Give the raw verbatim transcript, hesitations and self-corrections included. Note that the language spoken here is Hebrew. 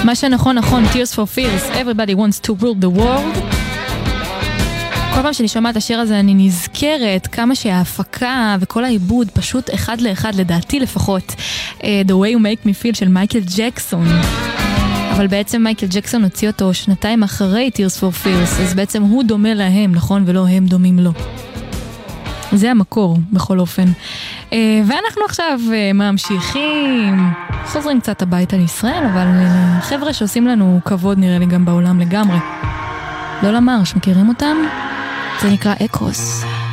מה שנכון נכון, Tears for Fears, Everybody wants to rule the world. כל פעם שאני שומעת את השיר הזה אני נזכרת כמה שההפקה וכל העיבוד פשוט אחד לאחד, לדעתי לפחות, uh, The way you make me feel של מייקל ג'קסון. אבל בעצם מייקל ג'קסון הוציא אותו שנתיים אחרי Tears for Fears, אז בעצם הוא דומה להם, נכון? ולא הם דומים לו. זה המקור בכל אופן. uh, ואנחנו עכשיו uh, ממשיכים, חוזרים קצת הביתה לישראל, אבל uh, חבר'ה שעושים לנו כבוד נראה לי גם בעולם לגמרי. לא למרש, מכירים אותם? זה נקרא אקוס.